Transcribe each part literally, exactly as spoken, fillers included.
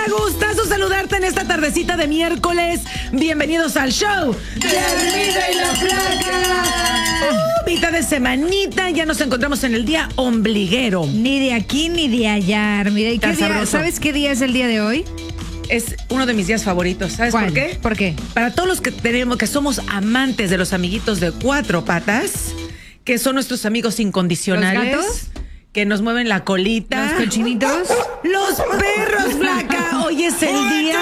gustazo saludarte en esta tardecita de miércoles. Bienvenidos al show de Hermida y la Flaca. Uh, mitad de semanita, ya nos encontramos en el día ombliguero. Ni de aquí ni de allá, Hermida. ¿Y qué día, sabes qué día es el día de hoy? Es uno de mis días favoritos. ¿Sabes ¿Cuál? por qué? ¿Por qué? Para todos los que tenemos, que somos amantes de los amiguitos de cuatro patas, que son nuestros amigos incondicionales. ¿Los gatos? Que nos mueven la colita. ¿Los cochinitos? ¡Los perros, Flaca! Hoy es el día.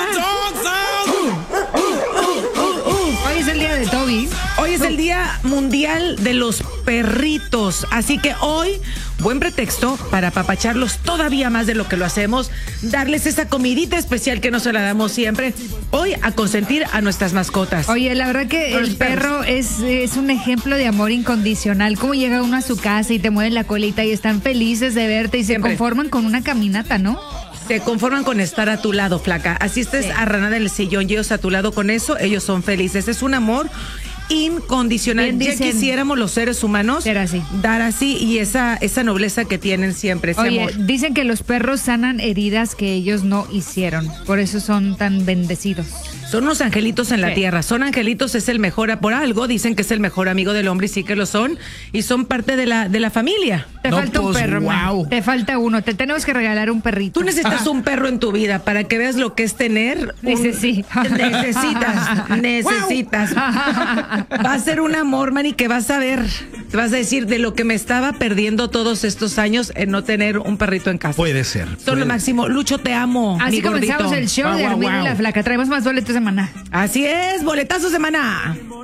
Hoy es el día de Toby. Hoy es el día mundial de los perritos. Así que hoy, buen pretexto para apapacharlos todavía más de lo que lo hacemos. Darles esa comidita especial que no se la damos siempre. Hoy a consentir a nuestras mascotas. Oye, la verdad que Los el perros. perro es, es un ejemplo de amor incondicional. Cómo llega uno a su casa y te mueven la colita y están felices de verte y Siempre. se conforman con una caminata, ¿no? Se conforman con estar a tu lado, Flaca. Así estés Sí. arranada en el sillón y ellos a tu lado con eso, ellos son felices. Es un amor incondicional. Bien Ya dicen, quisiéramos los seres humanos ser así. dar así y esa, esa nobleza que tienen siempre, ese Oye, amor. dicen que los perros sanan heridas que ellos no hicieron. Por eso son tan bendecidos. Son unos angelitos en la Sí. tierra. Son angelitos, es el mejor, por algo dicen que es el mejor amigo del hombre y sí que lo son. Y son parte de la, de la familia. Te No, falta un pues, perro, man. wow. Te falta uno. Te tenemos que regalar un perrito. Tú necesitas un perro en tu vida para que veas lo que es tener. un- Dice sí. Necesitas, necesitas. Va a ser un amor, Manny, que vas a ver. Te vas a decir de lo que me estaba perdiendo todos estos años en no tener un perrito en casa. Puede ser. Son puede lo máximo. Lucho, te amo. Así mi gordito. comenzamos el show Guau, de guau, Hermida y guau. la Flaca. Traemos más boletos de maná. Así es, boletazos de maná.